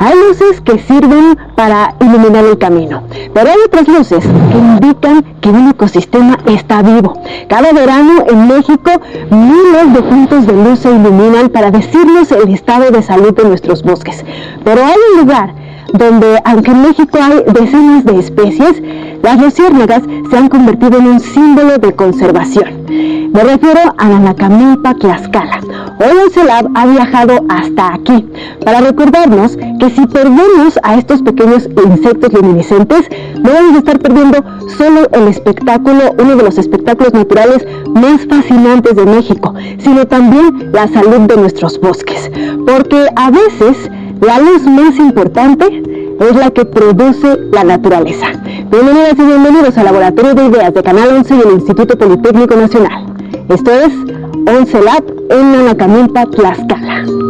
Hay luces que sirven para iluminar el camino, pero hay otras luces que indican que un ecosistema está vivo. Cada verano en México, miles de puntos de luz se iluminan para decirnos el estado de salud de nuestros bosques. Pero hay un lugar donde, aunque en México hay decenas de especies, las luciérnagas se han convertido en un símbolo de conservación. Me refiero a Nanacamilpa, Tlaxcala. Hoy OnceLab ha viajado hasta aquí para recordarnos que si perdemos a estos pequeños insectos luminiscentes, no vamos a estar perdiendo solo el espectáculo, uno de los espectáculos naturales más fascinantes de México, sino también la salud de nuestros bosques. Porque a veces la luz más importante es la que produce la naturaleza. Bienvenidas y bienvenidos al Laboratorio de Ideas de Canal 11 y el Instituto Politécnico Nacional. Esto es OnceLab en Nanacamilpa, Tlaxcala.